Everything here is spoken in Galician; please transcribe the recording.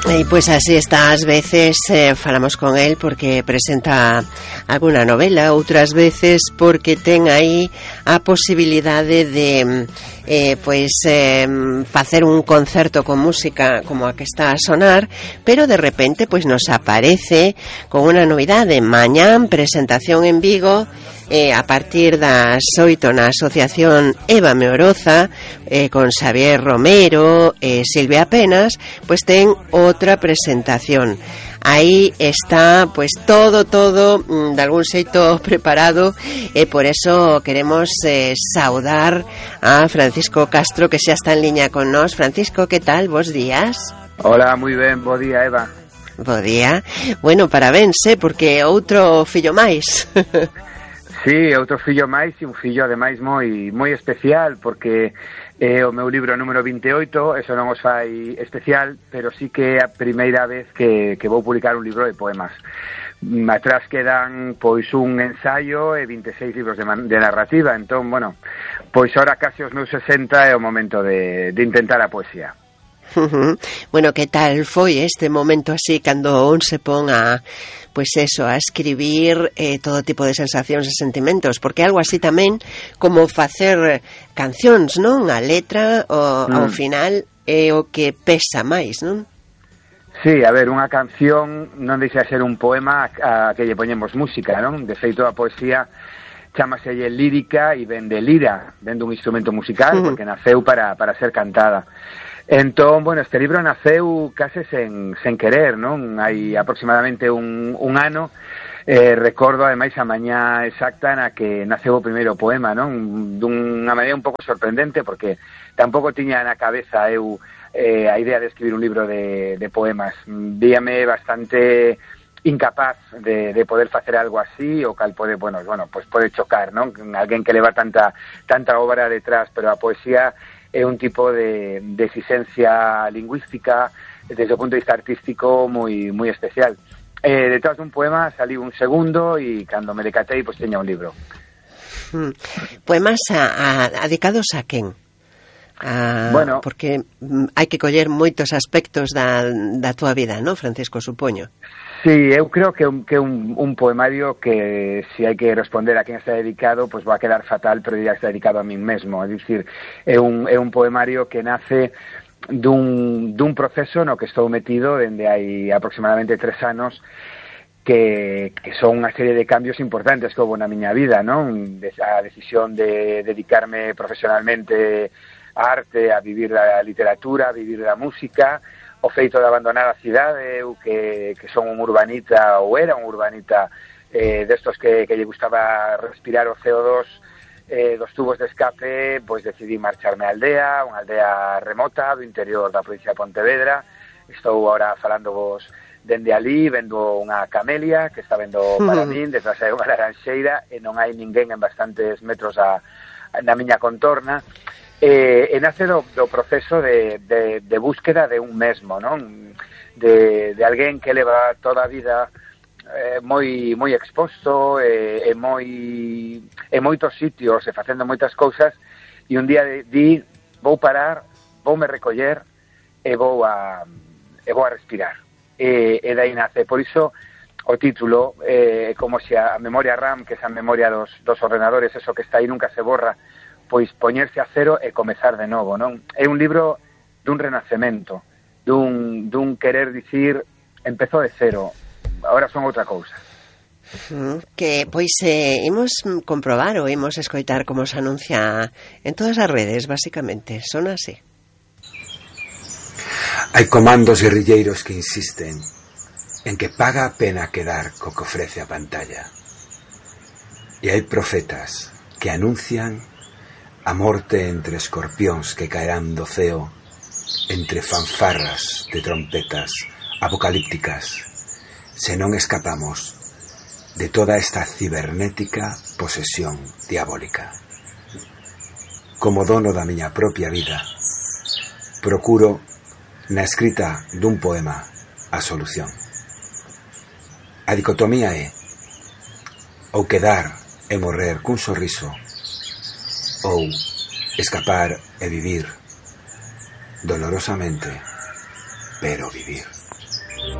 E pois así está, ás veces falamos con el porque presenta alguna novela, outras veces porque ten aí a posibilidade de facer un concerto con música como a que está a sonar, pero de repente pois nos aparece con unha novidade. Mañán presentación en Vigo, a partir das 8 na Asociación Eva Meoroza, con Xavier Romero e Silvia Penas, pois ten outra presentación. Aí está pois todo de algún xeito preparado, e por eso queremos saudar a Francisco Castro, que xa está en liña con nós. Francisco, que tal? Bos días. Hola, moi ben, bo día, Eva. Bo día. Bueno, parabéns, porque outro fillo máis. Sí, outro fillo máis, e un fillo ademais moi especial, porque é o meu libro número 28, eso non os fai especial, pero sí que é a primeira vez que vou publicar un libro de poemas. Atrás quedan pois un ensaio e 26 libros de narrativa, entón, bueno, pois ahora casi os meus 60 é o momento de intentar a poesía. Bueno, que tal foi este momento así cando un se pon a pois eso, a escribir todo tipo de sensacións e sentimentos, porque algo así tamén como facer cancións, non? A letra ao final é o que pesa máis, non? Sí, a ver, unha canción non deixa de ser un poema a que lle poñemos música, non? De feito, a poesía chámaselle lírica e ven de lira, ven dun instrumento musical, porque naceu para ser cantada. Entón, bueno, este libro naceu case sen querer, non? Hai aproximadamente un ano, recordo ademais a mañá exacta na que naceu o primeiro poema, non? Dunha maneira un pouco sorprendente, porque tampouco tiña na cabeza eu a idea de escribir un libro de poemas. Víame bastante incapaz de poder facer algo así, o cal pode, bueno, pues pode chocar, non? Alguén que leva tanta obra detrás, pero a poesía é un tipo de exigencia lingüística desde o punto de vista artístico moi especial. Detrás dun poema salí un segundo e cando me decatei, pois teña un libro. Poemas dedicados a quen? Bueno, porque hai que coller moitos aspectos da túa vida, non, Francisco, supoño? Sí, eu creo que un poemario que, se hai que responder a quen está dedicado, pues va a quedar fatal, pero diría que está dedicado a min mesmo. É dicir, é un poemario que nace dun proceso no que estou metido dende hai aproximadamente 3 anos, que son unha serie de cambios importantes que houve na miña vida, non? A decisión de dedicarme profesionalmente á arte, a vivir da literatura, a vivir da música, o feito de abandonar a cidade, eu que son un urbanita, ou era un urbanita destos que lle gustaba respirar o CO2 dos tubos de escape, pois decidí marcharme á aldea, unha aldea remota do interior da provincia de Pontevedra. Estou agora falando vos dende ali, vendo unha camelia que está vendo para min, detrás hai unha laranxeira e non hai ninguén en bastantes metros na miña contorna. E nace do proceso de búsqueda de un mesmo, non? De alguén que leva toda a vida moi exposto en moitos sitios e facendo moitas cousas, e un día di, vou parar, voume recoller e vou a respirar, e dai nace. Por iso o título como se a memoria RAM, que é a memoria dos ordenadores, eso que está aí nunca se borra, pois poñerse a cero e comezar de novo, non? É un libro dun renacemento, dun querer dicir, empezou de cero, agora son outra cousa. Que, pois, imos comprobar ou imos escoitar como se anuncia en todas as redes, basicamente, son así. Hai comandos guerrilleiros que insisten en que paga a pena quedar co que ofrece a pantalla. E hai profetas que anuncian a morte entre escorpións que caerán do ceo, entre fanfarras de trompetas apocalípticas, se non escapamos de toda esta cibernética posesión diabólica. Como dono da miña propia vida, procuro na escrita dun poema a solución. A dicotomía é ou quedar e morrer cun sorriso, ou escapar e vivir dolorosamente, pero vivir.